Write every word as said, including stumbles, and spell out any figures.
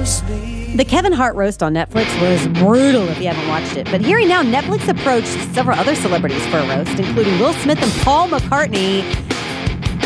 The Kevin Hart roast on Netflix was brutal if you haven't watched it. But hearing now, Netflix approached several other celebrities for a roast, including Will Smith and Paul McCartney.